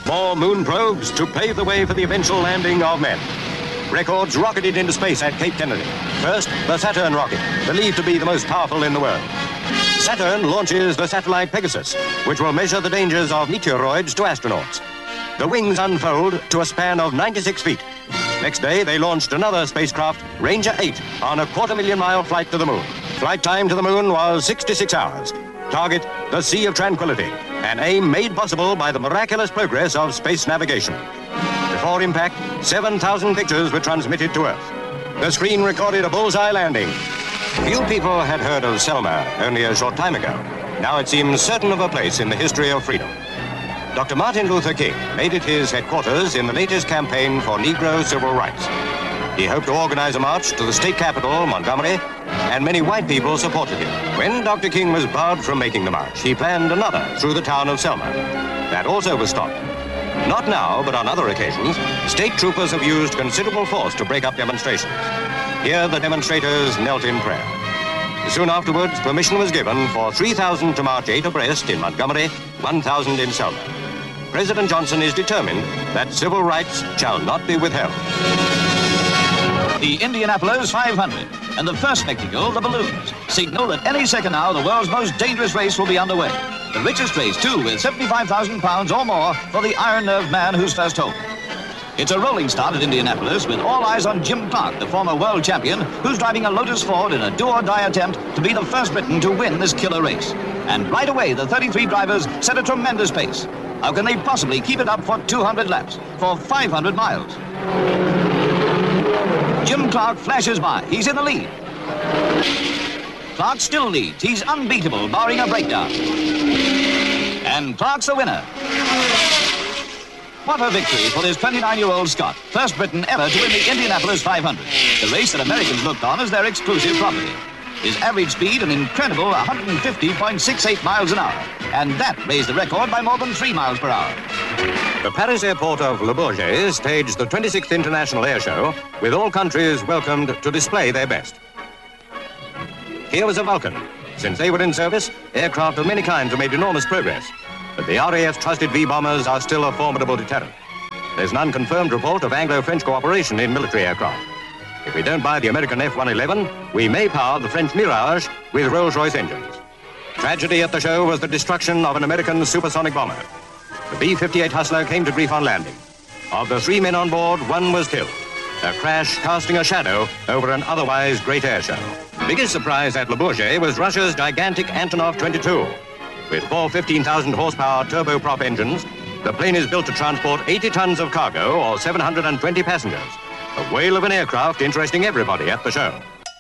More moon probes to pave the way for the eventual landing of men. Records rocketed into space at Cape Kennedy. First, the Saturn rocket, believed to be the most powerful in the world. Saturn launches the satellite Pegasus, which will measure the dangers of meteoroids to astronauts. The wings unfold to a span of 96 feet. Next day, they launched another spacecraft, Ranger 8, on a 250,000-mile flight to the moon. Flight time to the moon was 66 hours. Target, the Sea of Tranquility, an aim made possible by the miraculous progress of space navigation. Before impact, 7,000 pictures were transmitted to Earth. The screen recorded a bullseye landing. Few people had heard of Selma only a short time ago. Now it seems certain of a place in the history of freedom. Dr. Martin Luther King made it his headquarters in the latest campaign for Negro civil rights. He hoped to organize a march to the state capital, Montgomery, and many white people supported him. When Dr. King was barred from making the march, he planned another through the town of Selma. That also was stopped. Not now, but on other occasions, state troopers have used considerable force to break up demonstrations. Here, the demonstrators knelt in prayer. Soon afterwards, permission was given for 3,000 to march 8 abreast in Montgomery, 1,000 in Selma. President Johnson is determined that civil rights shall not be withheld. The Indianapolis 500 and the first spectacle, the balloons, signal that any second now the world's most dangerous race will be underway. The richest race, too, with 75,000 pounds or more for the iron-nerved man who's first home. It's a rolling start at Indianapolis with all eyes on Jim Clark, the former world champion, who's driving a Lotus Ford in a do-or-die attempt to be the first Briton to win this killer race. And right away, the 33 drivers set a tremendous pace. How can they possibly keep it up for 200 laps, for 500 miles? Jim Clark flashes by. He's in the lead. Clark still leads. He's unbeatable, barring a breakdown. And Clark's the winner. What a victory for this 29-year-old Scot, first Briton ever to win the Indianapolis 500, the race that Americans looked on as their exclusive property. His average speed an incredible 150.68 miles an hour, and that raised the record by more than 3 miles per hour. The Paris airport of Le Bourget staged the 26th International Air Show, with all countries welcomed to display their best. Here was a Vulcan. Since they were in service, aircraft of many kinds have made enormous progress. But the RAF's trusted V-bombers are still a formidable deterrent. There's an unconfirmed report of Anglo-French cooperation in military aircraft. If we don't buy the American F-111, we may power the French Mirage with Rolls-Royce engines. Tragedy at the show was the destruction of an American supersonic bomber. The B-58 Hustler came to grief on landing. Of the 3 men on board, 1 was killed. A crash casting a shadow over an otherwise great air show. Biggest surprise at Le Bourget was Russia's gigantic Antonov 22. With 4 15,000 horsepower turboprop engines, the plane is built to transport 80 tons of cargo or 720 passengers. A whale of an aircraft interesting everybody at the show.